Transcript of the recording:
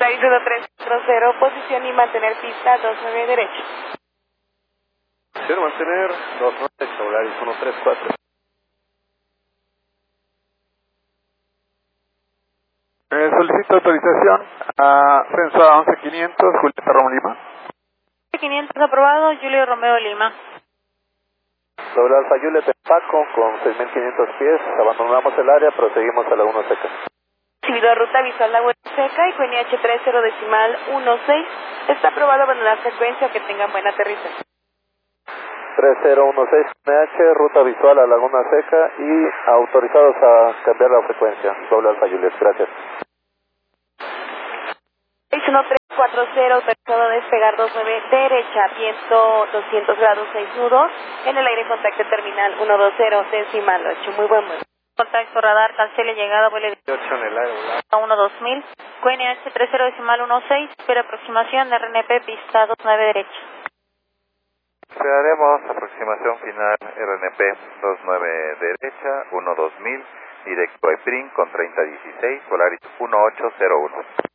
Polaris 1340, posición y mantener pista 29 derecha. Quiero mantener 29 derecha, Polaris 134. Solicito autorización a Censo a 11500, Julieta Romeo Lima. 500 aprobado, Julio Romeo Lima. Sobre Alfa Juliet en Paco con 6500 pies, abandonamos el área, proseguimos a la 1 seca. Recibido a ruta visual Laguna Seca y QNH 30 está aprobado abandonar frecuencia, que tengan buen aterrizaje. 3016 QNH, ruta visual a Laguna Seca y autorizados a cambiar la frecuencia. Doble Alfa Juliet, gracias. 61340, autorizado a despegar 29 derecha, viento 200 grados 6 nudos, en el aire contacto terminal 120 decimal 8, muy buen vuelo. Contacto radar, cancele llegada, vuelo 18 en el aire, 12000, QNH 30 espera aproximación, RNP pista 29 derecha. Esperaremos aproximación final RNP 29 derecha, 12000, directo a EPRIN con 3016, Polaris 1801.